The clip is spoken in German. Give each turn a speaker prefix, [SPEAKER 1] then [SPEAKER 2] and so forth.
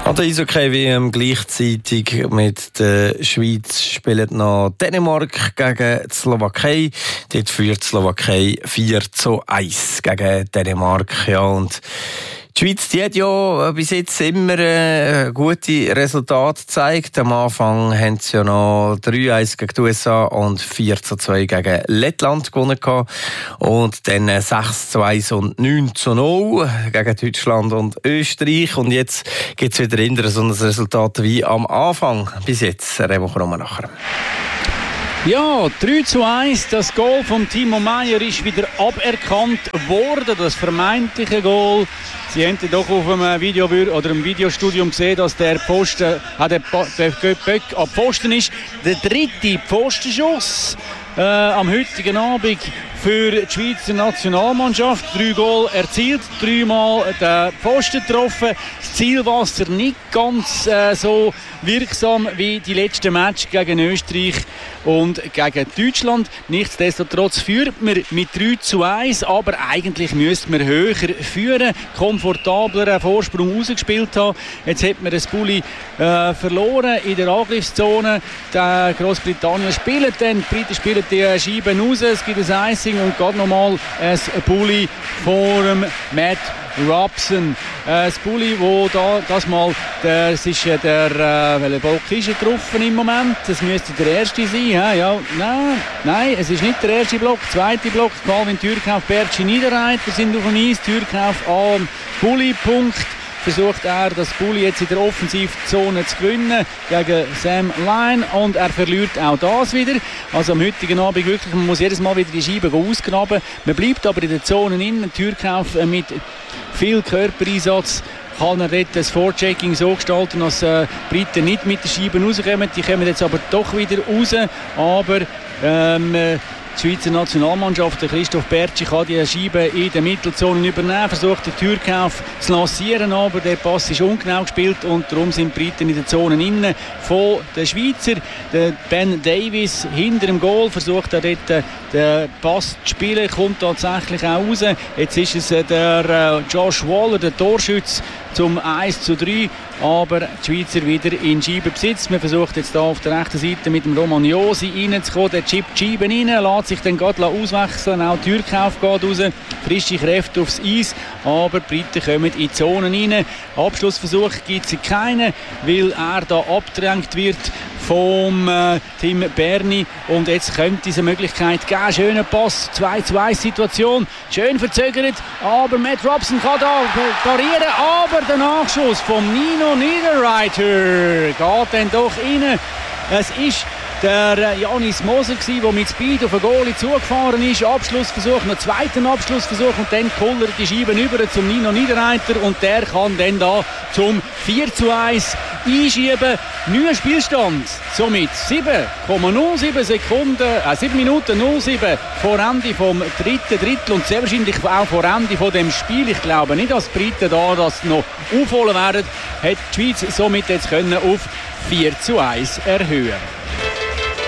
[SPEAKER 1] An der Eishockey-WM gleichzeitig mit der Schweiz spielt noch Dänemark gegen die Slowakei. Dort führt die Slowakei 4-1 gegen Dänemark. Ja, und die Schweiz, die hat ja bis jetzt immer gute Resultate gezeigt. Am Anfang haben sie ja noch 3-1 gegen die USA und 4-2 gegen Lettland gewonnen. Und dann 6-1 und 9-0 gegen Deutschland und Österreich. Und jetzt gibt es wieder so ein Resultat wie am Anfang. Bis jetzt. Reden wir nachher.
[SPEAKER 2] Ja, 3-1, das Goal von Timo Meier ist wieder aberkannt worden, das vermeintliche Goal. Sie haben doch auf einem Video oder im Videostudium gesehen, dass der Pfosten, der Böck am Pfosten ist. Der dritte Pfostenschuss am heutigen Abend für die Schweizer Nationalmannschaft. 3 Goal erzielt, 3-mal den Pfosten getroffen. Das Zielwasser nicht ganz so wirksam wie die letzten Match gegen Österreich und gegen Deutschland. Nichtsdestotrotz führt man mit 3-1, aber eigentlich müsste man höher führen, komfortabler Vorsprung rausgespielt haben. Jetzt hat man das Bulli verloren in der Angriffszone. Großbritannien spielt dann, die Briten spielen die Scheiben raus, es gibt ein Icing und gerade nochmal ein Bulli vor dem Matt Robson. Das Bulli, wo das mal, das ist welcher Block ist er getroffen im Moment? Das müsste der erste sein. Ja, nein, es ist nicht der erste Block. Der zweite Block, Calvin Thürkauf, Bertschi Niederreiter sind auf dem Eis. Thürkauf am Bulli-Punkt. Versucht er, das Bulli jetzt in der Offensivzone zu gewinnen gegen Sam Lyon und er verliert auch das wieder. Also am heutigen Abend wirklich, man muss jedes Mal wieder die Scheibe ausgraben. Man bleibt aber in der Zone innen. Thürkauf mit viel Körpereinsatz kann er dort das Vorchecking so gestalten, dass Briten nicht mit den Scheiben rauskommen. Die kommen jetzt aber doch wieder raus. Aber die Schweizer Nationalmannschaft, der Christoph Bertschi, kann die Scheibe in der Mittelzone übernehmen, versucht den Thürkauf zu lancieren, aber der Pass ist ungenau gespielt und darum sind die Briten in der Zone innen von den Schweizer. Der Ben Davis hinter dem Goal versucht er dort den Pass zu spielen, kommt tatsächlich auch raus. Jetzt ist es der Josh Waller, der Torschütz, zum 1-3, aber die Schweizer wieder in Scheibenbesitz. Man versucht jetzt hier auf der rechten Seite mit dem Romagnosi reinzukommen, der chippt die Scheiben rein, lässt sich dann gerade auswechseln, auch die Thürkauf geht raus, frische Kräfte aufs Eis, aber die Briten kommen in die Zonen rein. Abschlussversuch gibt es keinen, weil er da abgedrängt wird vom Tim Berni und jetzt könnte diese Möglichkeit geben. Schöner Pass, 2-2-Situation, schön verzögert, aber Matt Robson kann da parieren, aber der Nachschuss von Nino Niederreiter geht dann doch rein. Es ist der Janis Moser der mit Speed auf den Goalie zugefahren ist. Abschlussversuch, noch zweiten Abschlussversuch und dann kullert die Scheiben über zum Nino Niederreiter und der kann dann da zum 4-1 einschieben. Neuer Spielstand, somit 7 Minuten 07 vor Ende vom dritten Drittel und sehr wahrscheinlich auch vor Ende von dem Spiel. Ich glaube nicht, dass die Briten da das noch aufholen werden. Hat die Schweiz somit jetzt können auf 4-1 erhöhen.